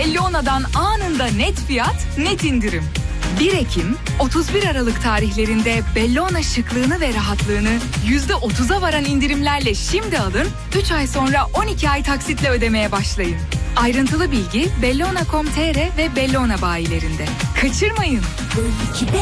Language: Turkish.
Bellona'dan anında net fiyat, net indirim. 1 Ekim, 31 Aralık tarihlerinde Bellona şıklığını ve rahatlığını %30'a varan indirimlerle şimdi alın, 3 ay sonra 12 ay taksitle ödemeye başlayın. Ayrıntılı bilgi Bellona.com.tr ve Bellona bayilerinde. Kaçırmayın. Belki de